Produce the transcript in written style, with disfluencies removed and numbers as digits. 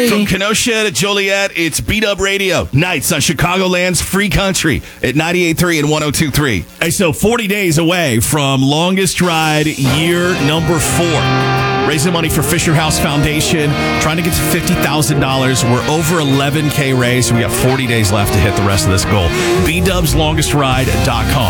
From Kenosha to Joliet, it's Beat Up Radio. Nights on Chicagoland's free country at 98.3 and 102.3. Hey, so 40 days away from longest ride year number 4. Raising money for Fisher House Foundation, trying to get to $50,000. We're over 11K raised. We got 40 days left to hit the rest of this goal. BDubsLongestRide.com.